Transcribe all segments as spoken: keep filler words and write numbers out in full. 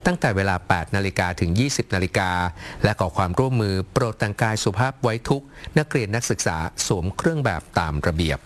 ตั้งแต่เวลา แปด นาฬิกาถึง ยี่สิบ นาฬิกาและขอความร่วมมือโปรดแต่งกายสุภาพไว้ทุกนักเรียนนักศึกษาสวมเครื่องแบบตามระเบียบ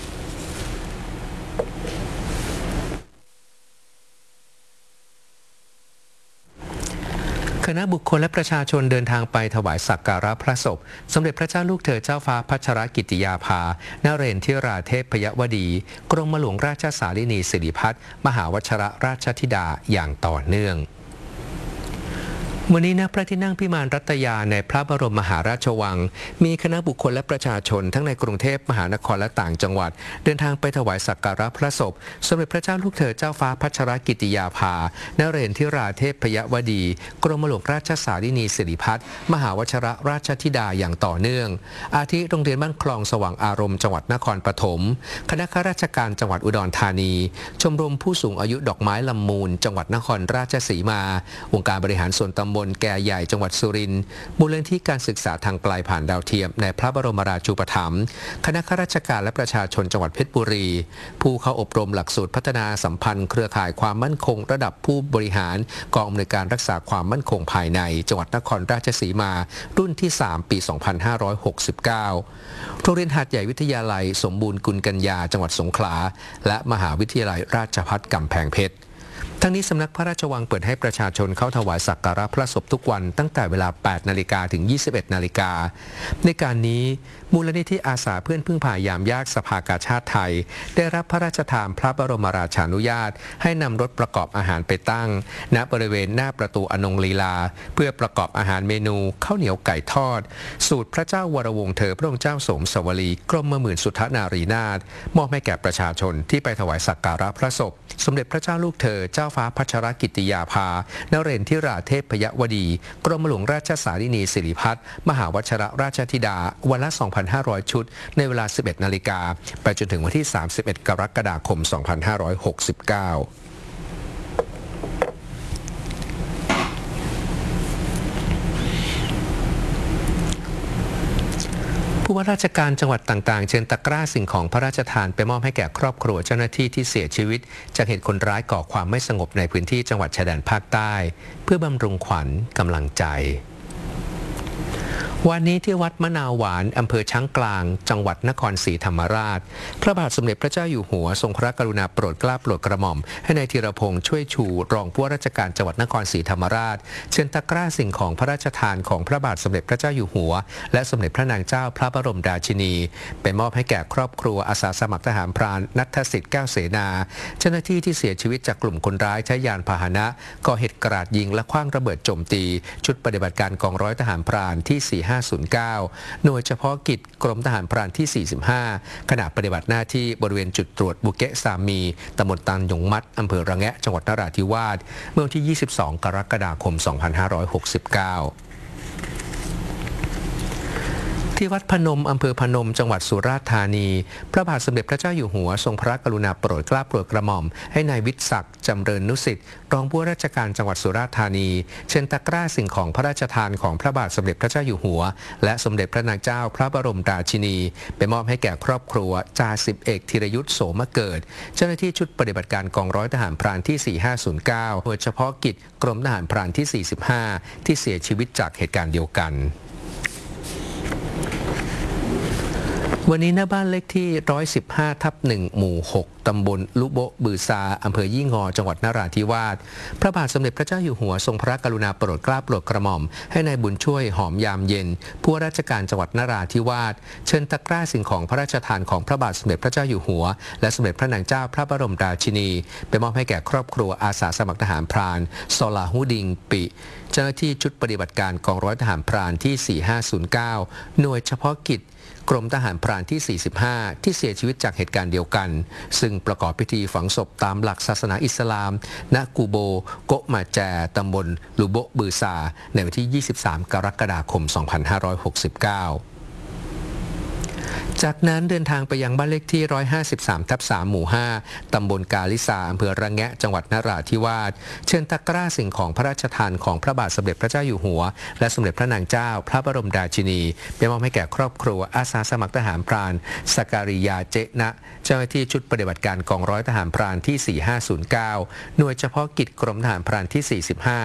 คณะบุคคลและประชาชนเดินทางไปถวายสักการะพระศพสมเด็จพระเจ้าลูกเธอเจ้าฟ้าพัชรกิติยาภานเรศทิราเทพยวดีกรมหลวงราชสารินีสิริพัฒน์มหาวชิรราชธิดาอย่างต่อเนื่องวันนี้ณพระที่นั่งพิมานรัตยาในพระบรมมหาราชวังมีคณะบุคคลและประชาชนทั้งในกรุงเทพมหานครและต่างจังหวัดเดินทางไปถวายสักการะพระศพสมเด็จพระเจ้าลูกเธอเจ้าฟ้าพัชรกิติยาภานเรศทิราเทพยวดีกรมหลวงราชสารินีสิริพัฒน์มหาวชิรราชธิดาอย่างต่อเนื่องอาทิโรงเรียนบ้านคลองสว่างอารมณ์จังหวัดนครปฐมคณะข้าราชการจังหวัดอุดรธานีชมรมผู้สูงอายุดอกไม้ลำมูลจังหวัดนครราชสีมาองค์การบริหารส่วนตำบลแก่ใหญ่จังหวัดสุรินทร์มูลนิธิการศึกษาทางไกลผ่านดาวเทียมในพระบรมราชูปถัมภ์คณะข้าราชการและประชาชนจังหวัดเพชรบุรีผู้เข้าอบรมหลักสูตรพัฒนาสัมพันธ์เครือข่ายความมั่นคงระดับผู้บริหารกองอำนวยการรักษาความมั่นคงภายในจังหวัดนครราชสีมารุ่นที่สามปี สองพันห้าร้อยหกสิบเก้า โรงเรียนหาดใหญ่วิทยาลัยสมบูรณ์กุลกัญญาจังหวัดสงขลาและมหาวิทยาลัยราชภัฏกำแพงเพชรทั้งนี้สำนักพระราชวังเปิดให้ประชาชนเข้าถวายสักการะพระศพทุกวันตั้งแต่เวลา แปด นาฬิกาถึง ยี่สิบเอ็ด นาฬิกาในการนี้มูลนิธิอาสาเพื่อนพึ่งพายามยากสภากาชาติไทยได้รับพระราชทานพระบรมราชานุญาตให้นำรถประกอบอาหารไปตั้งณบริเวณหน้าประตูอนงลีลาเพื่อประกอบอาหารเมนูข้าวเหนียวไก่ทอดสูตรพระเจ้าวรวงศ์เธอพระองค์เจ้าสมสวลีกรมหมื่นสุทธนารีนาถมอบให้แก่ประชาชนที่ไปถวายสักการะพระศพสมเด็จพระเจ้าลูกเธอเจ้าฟ้าพัชรกิติยาภานเรศทิราเทพยวดีกรมหลวงราชสารินีสิริพัฒน์มหาวชิรราชธิดาวันละ สองพันห้าร้อย ชุดในเวลา สิบเอ็ด นาฬิกาไปจนถึงวันที่ สามสิบเอ็ด กรกฎาคม สองพันห้าร้อยหกสิบเก้าผู้ว่าราชการจังหวัดต่างๆเชิญตะกร้าสิ่งของพระราชทานไปมอบให้แก่ครอบครัวเจ้าหน้าที่ที่เสียชีวิตจากเหตุคนร้ายก่อความไม่สงบในพื้นที่จังหวัดชายแดนภาคใต้เพื่อบำรุงขวัญกำลังใจวันนี้ที่วัดมะนาวหวานอำเภอช้างกลางจังหวัดนครศรีธรรมราชพระบาทสมเด็จพระเจ้าอยู่หัวทรงพระกรุณาโปรดเกล้าโปรดกระหม่อมให้นายธีรพงษ์ช่วยชูรองผู้ว่าราชการจังหวัดนครศรีธรรมราชเชิญตะกร้าสิ่งของพระราชทานของพระบาทสมเด็จพระเจ้าอยู่หัวและสมเด็จพระนางเจ้าพระบรมราชินีไปมอบให้แก่ครอบครัวอาสาสมัครทหารพรานณัฐสิทธิ์แก้วเสนาเจ้าหน้าที่ที่เสียชีวิตจากกลุ่มคนร้ายใช้ยานพาหนะก่อเหตุกราดยิงและขว้างระเบิดโจมตีชุดปฏิบัติการกองร้อยทหารพรานที่สี่ห้าศูนย์เก้าหน่วยเฉพาะกิจกรมทหารพรานที่สี่สิบห้าขณะปฏิบัติหน้าที่บริเวณจุดตรวจบุเกะสามีตำบลตันหยงมัดอำเภอระแงะจังหวัดนราธิวาสเมื่อวันที่ยี่สิบสองกรกฎาคมสองพันห้าร้อยหกสิบเก้าที่วัดพนมอำเภอพนมจังหวัดสุราษฎร์ธานีพระบาทสมเด็จพระเจ้าอยู่หัวทรงพระกรุณาโปรดเกล้าโปรดกระหม่อมให้นายวิทย์ศักดิ์จำเริญนุสิทธิ์รองผู้ว่าราชการจังหวัดสุราษฎร์ธานีเชิญตะกร้าสิ่งของพระราชทานของพระบาทสมเด็จพระเจ้าอยู่หัวและสมเด็จพระนางเจ้าพระบรมราชินีไปมอบให้แก่ครอบครัวจ่าสิบเอกธีรยุทธโสมเกิดเจ้าหน้าที่ชุดปฏิบัติการกองร้อยทหารพรานที่สี่ห้าศูนย์เก้าหน่วยเฉพาะกิจกรมทหารพรานที่สี่สิบห้าที่เสียชีวิตจากเหตุการณ์เดียวกันวันนี้หน้าบ้านเลขที่หนึ่งร้อยสิบห้าทับหนึ่งหมู่หกตำบลลุโบบือซาอำเภอยี่งอจังหวัดนราธิวาสพระบาทสมเด็จพระเจ้าอยู่หัวทรงพระกรุณาโปรดเกล้าโปรดกระหม่อมให้นายบุญช่วยหอมยามเย็นผู้ว่าราชการจังหวัดนราธิวาสเชิญตะกร้าสิ่งของพระราชทานของพระบาทสมเด็จพระเจ้าอยู่หัวและสมเด็จพระนางเจ้าพระบรมราชินีไปมอบให้แก่ครอบครัวอาสาสมัครทหารพรานซอลาฮูดิงปิเจ้าหน้าที่ชุดปฏิบัติการกองร้อยทหารพรานที่สี่ห้าศูนย์เก้าหน่วยเฉพาะกิจกรมทหารพรานที่สี่สิบห้าที่เสียชีวิตจากเหตุการณ์เดียวกันซึ่งประกอบพิธีฝังศพตามหลักศาสนาอิสลามณกูโบโกะมาแจตำบลลุโบบือซาในวันที่ยี่สิบสามกรกฎาคมสองพันห้าร้อยหกสิบเก้า จากนั้นเดินทางไปยังบ้านเลขที่หนึ่งร้อยห้าสิบสามทับสามหมู่ห้าตำบลกาลิสาอำเภอระแงะจังหวัดนราธิวาสเชิญตะกร้าสิ่งของพระราชทานของพระบาทสมเด็จพระเจ้าอยู่หัวและสมเด็จพระนางเจ้าพระบรมราชินีไปมอบให้แก่ครอบครัวอาสาสมัครทหารพรานสการิยาเจนะเจ้าหน้าที่ชุดปฏิบัติการกองร้อยทหารพรานที่สี่ห้าศูนย์เก้าหน่วยเฉพาะกิจกรมทหารพรานที่สี่สิบห้า